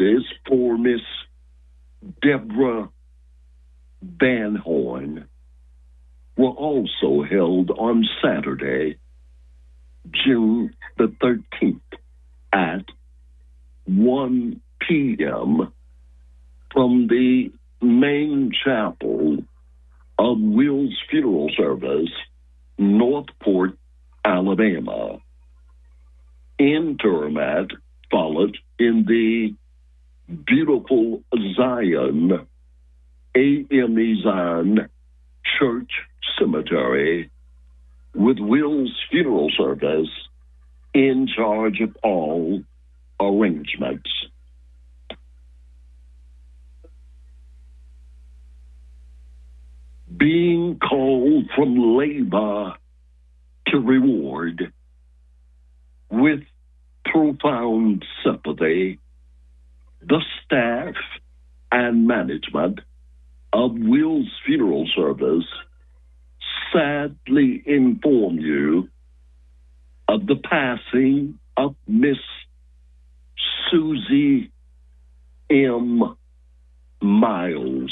services for Miss Deborah Van Horn were also held on Saturday, June the 13th at 1 p.m. from the main chapel of Will's Funeral Service, Northport, Alabama. Interment followed in the beautiful Zion AME Zion Church Cemetery, with Will's Funeral Service in charge of all arrangements. Being called from labor to reward, with profound sympathy, the staff and management of Will's Funeral Service sadly inform you of the passing of Miss Susie M. Miles.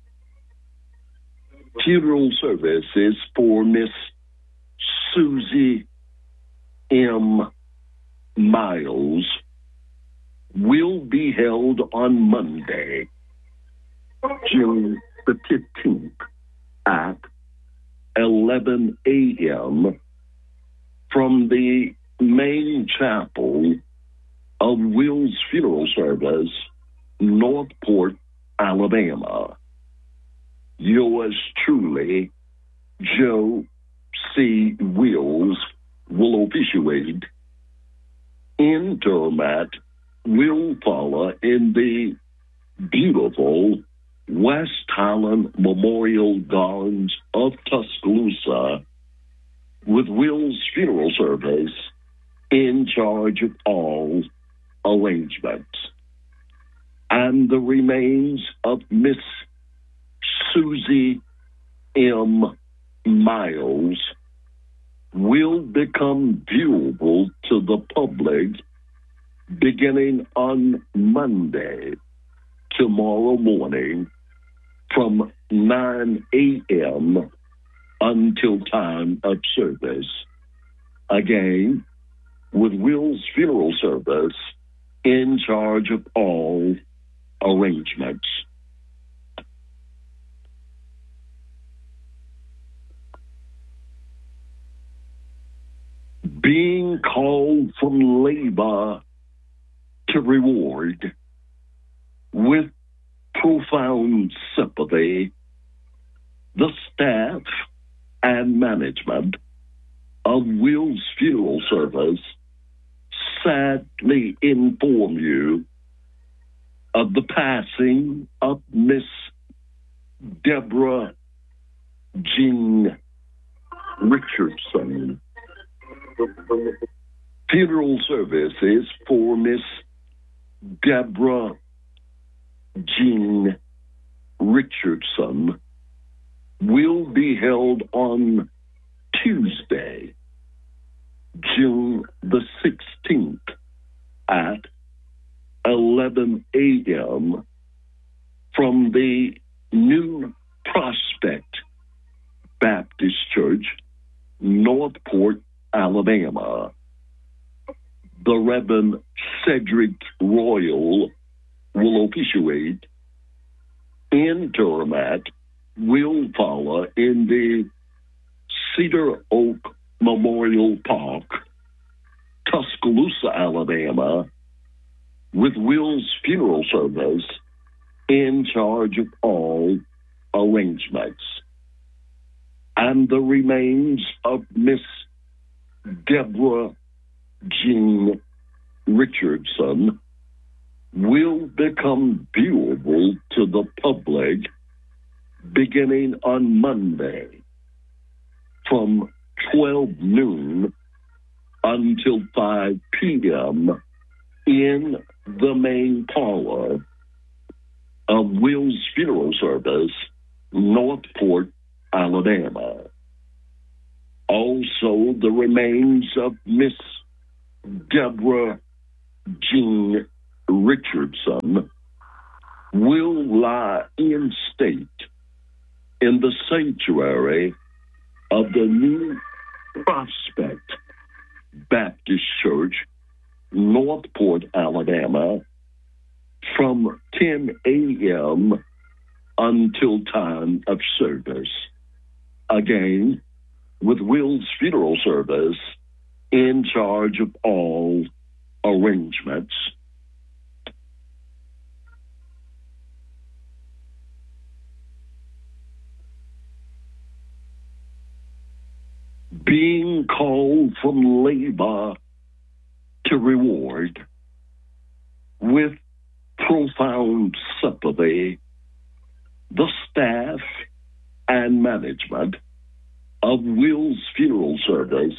Funeral services for Miss Susie M. Miles will be held on Monday, June the 15th at 11 a.m. from the main chapel of Will's Funeral Service, Northport, Alabama. Yours truly, Joe C. Wills, will officiate. Interment will follow in the beautiful West Highland Memorial Gardens of Tuscaloosa, with Will's Funeral Service in charge of all arrangements. And the remains of Miss Susie M. Miles will become viewable to the public beginning on Monday, tomorrow morning, from 9 a.m. until time of service. Again, with Will's Funeral Service in charge of all arrangements. Being called from labor to reward, with profound sympathy, the staff and management of Will's Funeral Service sadly inform you of the passing of Miss Deborah Jean Richardson. Funeral services for Miss Deborah Jean Richardson will be held on Tuesday, June the 16th at 11 a.m. from the New Prospect Baptist Church, Northport, Alabama. The Reverend Cedric Royal will officiate. Interment will follow in the Cedar Oak Memorial Park, Tuscaloosa, Alabama, with Will's Funeral Service in charge of all arrangements. And the remains of Miss Deborah Jean Richardson will become viewable to the public beginning on Monday from 12 noon until 5 p.m. in the main parlor of Will's Funeral Service, Northport, Alabama. Also, the remains of Miss Deborah Jean Richardson will lie in state in the sanctuary of the New Prospect Baptist Church, Northport, Alabama, from 10 a.m. until time of service. Again, with Will's funeral service in charge of all arrangements. Being called from labor to reward, with profound sympathy, the staff and management of Will's funeral service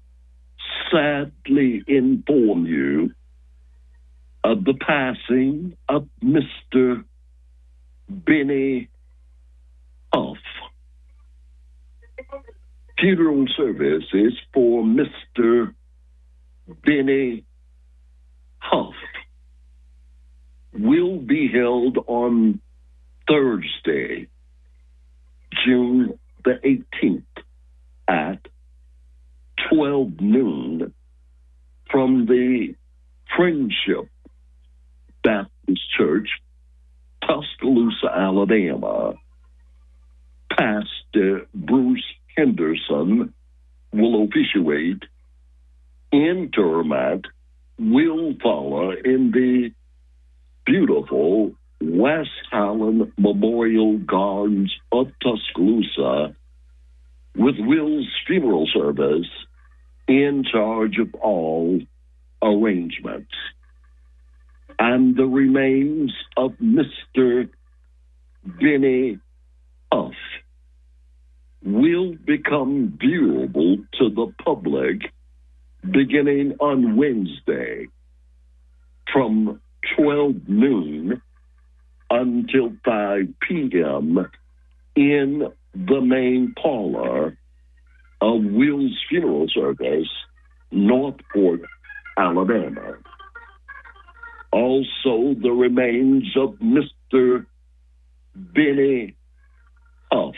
sadly inform you of the passing of Mr. Benny Huff. Funeral services for Mr. Benny Huff will be held on Thursday, June the 18th at 12 noon from the Friendship Baptist Church, Tuscaloosa, Alabama. Pastor Bruce Henderson will officiate. Interment will follow in the beautiful West Highland Memorial Gardens of Tuscaloosa, with Will's funeral service in charge of all arrangements. And the remains of Mr. Benny Huff will become viewable to the public beginning on Wednesday from 12 noon until 5 p.m. in the main parlor of Will's funeral service, Northport, Alabama. Also, the remains of Mr. Benny Huff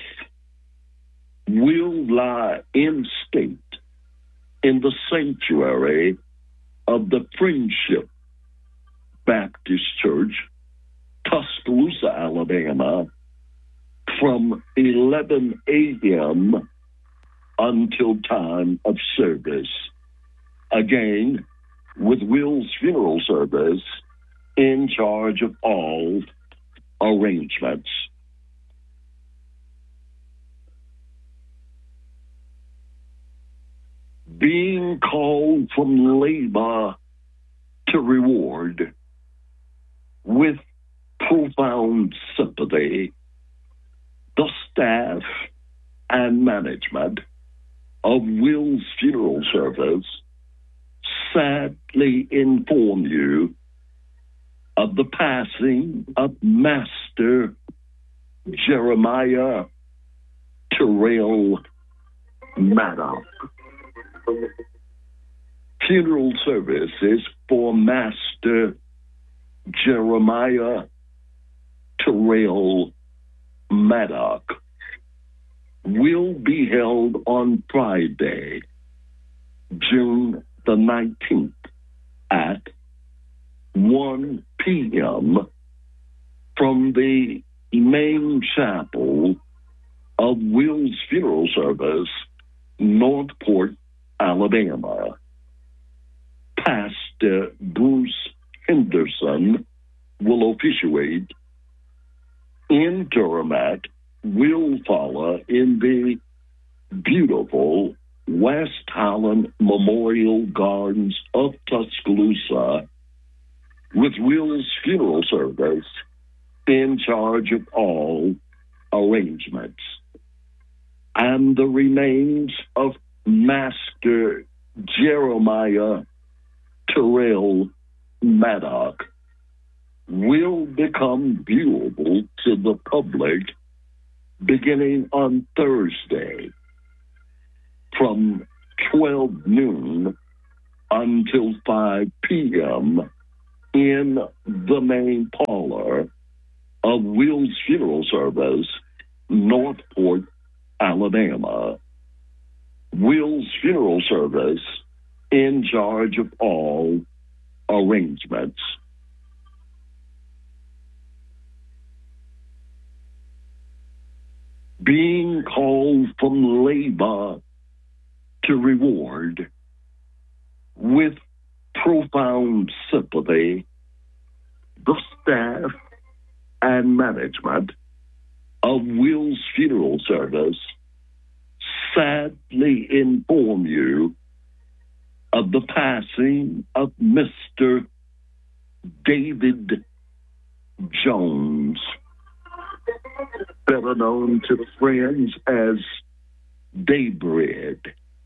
will lie in state in the sanctuary of the Friendship Baptist Church, Tuscaloosa, Alabama, from 11 a.m. until time of service. Again, with Will's funeral service in charge of all arrangements. Being called from labor to reward, with profound sympathy, the staff and management of Will's funeral service sadly inform you of the passing of Master Jeremiah Terrell Maddox. Funeral services for Master Jeremiah Terrell Maddox will be held on Friday, June the 19th at 1 p.m. from the main chapel of Will's funeral service, Northport, Alabama. Pastor Bruce Henderson will officiate. Interment will follow in the beautiful West Highland Memorial Gardens of Tuscaloosa, with Will's funeral service in charge of all arrangements. And the remains of Master Jeremiah Terrell Maddox will become viewable to the public beginning on Thursday from 12 noon until 5 p.m. in the main parlor of Will's Funeral Service, Northport, Alabama. Will's Funeral Service in charge of all arrangements. Being called from labor to reward with profound sympathy, the staff and management of Will's Funeral Service sadly inform you of the passing of Mr. David Jones, better known to the friends as Daybread.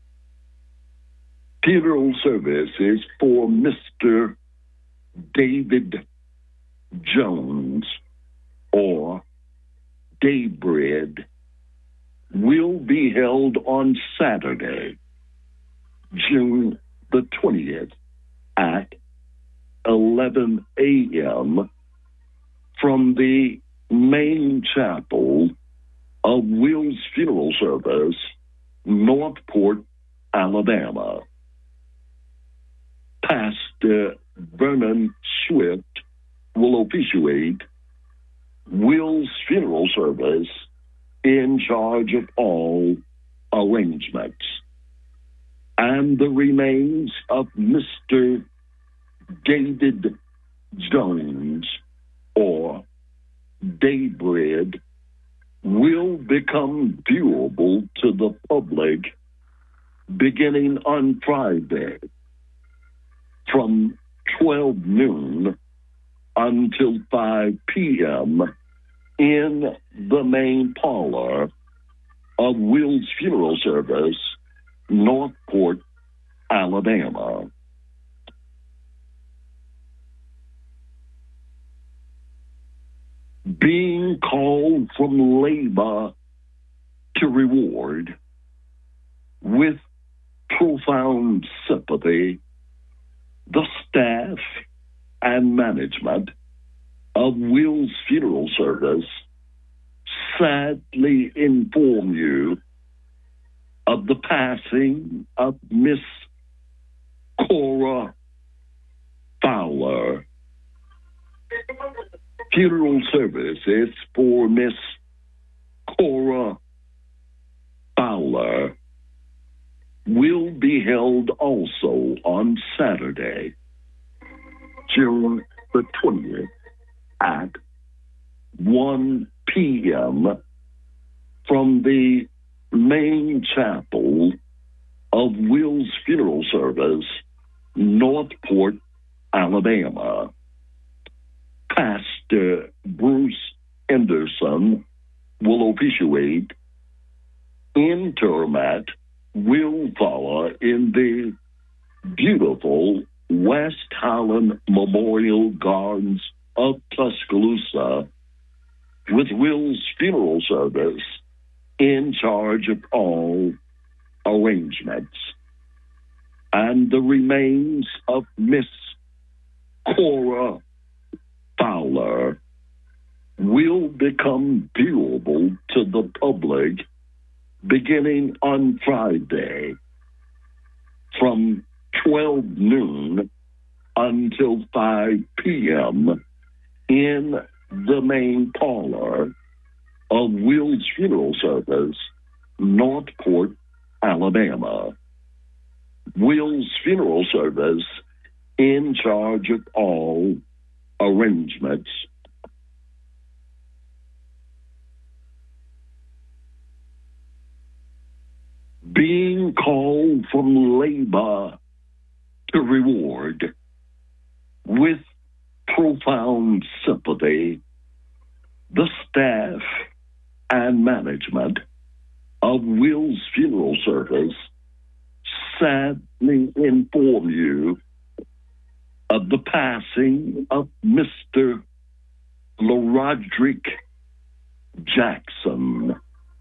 Funeral services for Mr. David Jones, or Daybread, will be held on Saturday, June the 20th at 11 a.m. from the main chapel of Will's Funeral Service, Northport, Alabama. Pastor Vernon Swift will officiate Will's Funeral Service in charge of all arrangements. And the remains of Mr. David Jones, or Daybread, will become viewable to the public beginning on Friday from 12 noon until 5 p.m. in the main parlor of Will's Funeral Service, Northport, Alabama. Being called from labor to reward with profound sympathy, the staff and management of Will's Funeral Service sadly inform you of the passing of Miss Cora Fowler. Funeral services for Miss Cora Fowler will be held also on Saturday, June the 20th at 1 p.m. from the main chapel of Will's Funeral Service, Northport, Alabama. Pastor Bruce Henderson will officiate. Interment will follow in the beautiful West Highland Memorial Gardens of Tuscaloosa, with Will's Funeral Service in charge of all arrangements. And the remains of Miss Cora Fowler will become viewable to the public beginning on Friday from 12 noon until 5 p.m. in the main parlor of Will's Funeral Service, Northport, Alabama. Will's Funeral Service in charge of all arrangements. Being called from labor to reward with profound sympathy, the staff and management of Will's Funeral Service sadly inform you of the passing of Mr. LaRodrick Jackson.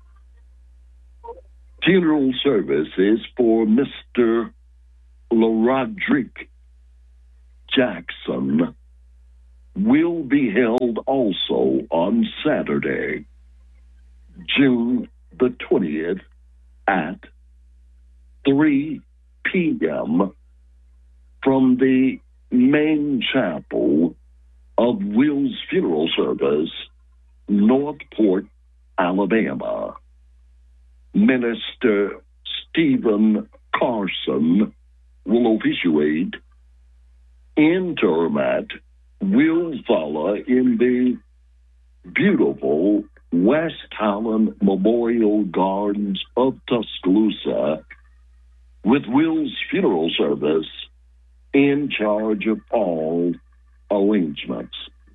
Funeral services for Mr. LaRodrick Jackson will be held also on Saturday, June the 20th at 3 p.m. from the main chapel of Will's Funeral Service, Northport, Alabama. Minister Stephen Carson will officiate. Interment will follow in the beautiful West Highland Memorial Gardens of Tuscaloosa, with Will's Funeral Service in charge of all arrangements.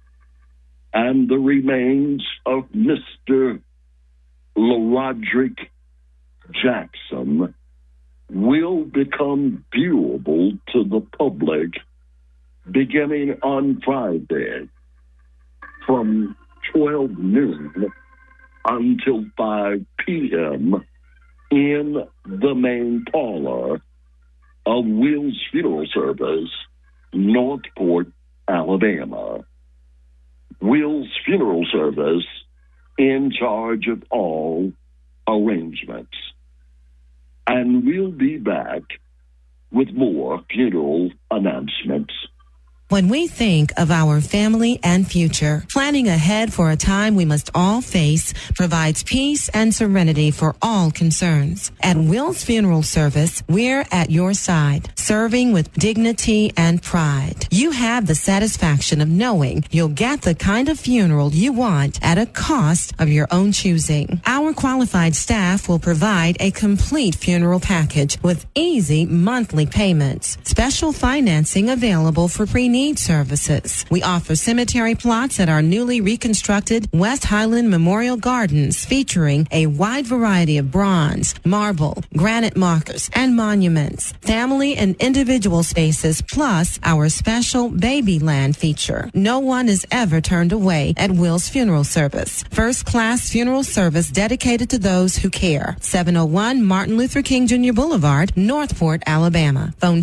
And the remains of Mr. LaRoderick Jackson will become viewable to the public beginning on Friday from 12 noon until 5 p.m. in the main parlor of Will's Funeral Service, Northport, Alabama. Will's Funeral Service in charge of all arrangements. And we'll be back with more funeral announcements. When we think of our family and future, planning ahead for a time we must all face provides peace and serenity for all concerns. At Will's Funeral Service, we're at your side, serving with dignity and pride. You have the satisfaction of knowing you'll get the kind of funeral you want at a cost of your own choosing. Our qualified staff will provide a complete funeral package with easy monthly payments. Special financing available for pre-need services. We offer cemetery plots at our newly reconstructed West Highland Memorial Gardens, featuring a wide variety of bronze, marble, granite markers, and monuments, family and individual spaces, plus our special baby land feature. No one is ever turned away at Will's Funeral Service. First class funeral service dedicated to those who care. 701 Martin Luther King Jr. Boulevard, Northport, Alabama. Phone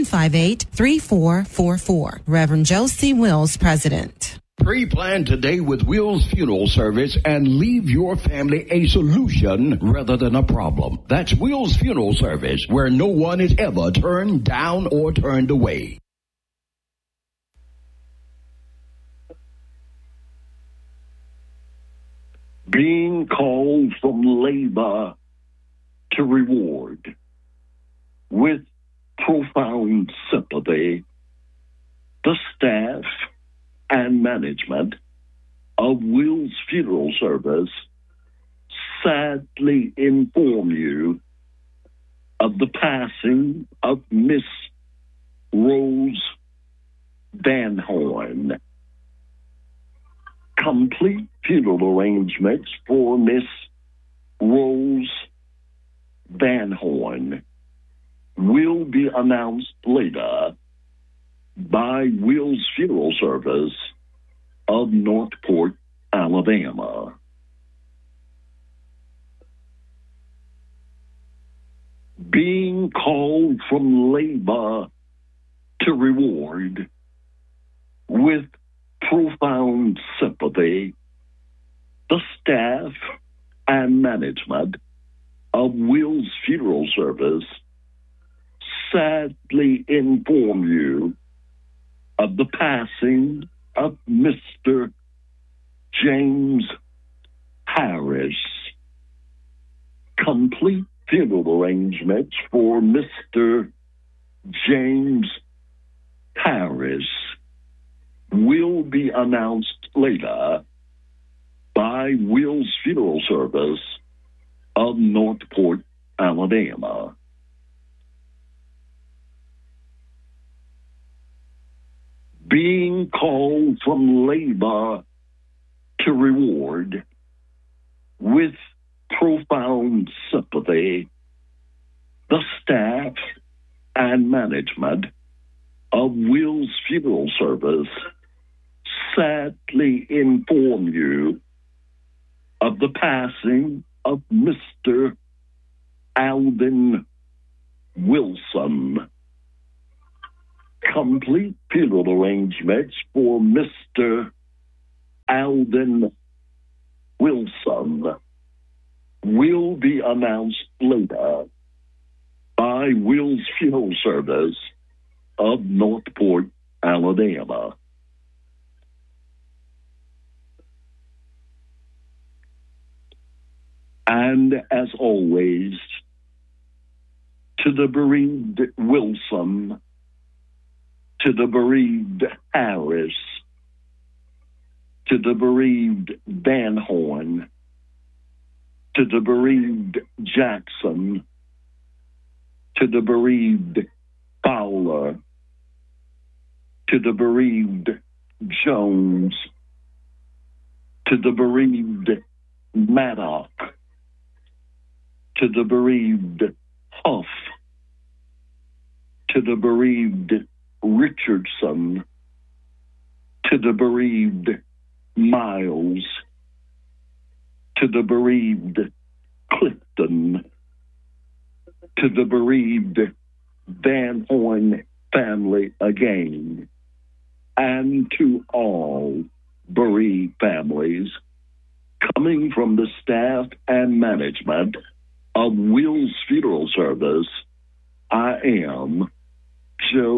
758-3444. Reverend Josie Wills, President. Pre-plan today with Will's Funeral Service and leave your family a solution rather than a problem. That's Will's Funeral Service, where no one is ever turned down or turned away. Being called from labor to reward with profound sympathy, the staff and management of Will's Funeral Service sadly inform you of the passing of Miss Rose Van Horn. Complete funeral arrangements for Miss Rose Van Horn will be announced later by Will's Funeral Service of Northport, Alabama. Being called from labor to reward with profound sympathy, the staff and management of Will's Funeral Service sadly inform you of the passing of Mr. James Harris. Complete funeral arrangements for Mr. James Harris will be announced later by Will's Funeral Service of Northport, Alabama. Being called from labor to reward with profound sympathy, the staff and management of Will's Funeral Service sadly inform you of the passing of Mr. Alvin Wilson. complete funeral arrangements for Mr. Alden Wilson will be announced later by Will's Funeral Service of Northport, Alabama. And as always, to the bereaved Wilson, to the bereaved Harris, to the bereaved Van Horn, to the bereaved Jackson, to the bereaved Fowler, to the bereaved Jones, to the bereaved Maddock, to the bereaved Huff, to the bereaved Richardson, to the bereaved Miles, to the bereaved Clifton, to the bereaved Van Horn family again, and to all bereaved families, coming from the staff and management of Will's Funeral Service, I am Joe